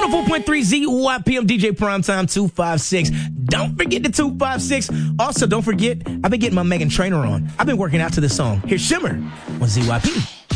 104.3 ZYPM DJ Primetime 256. Don't forget the 256. Also, don't forget, I've been getting my Megan Trainor on. I've been working out to this song. Here's Shimmer on ZYP.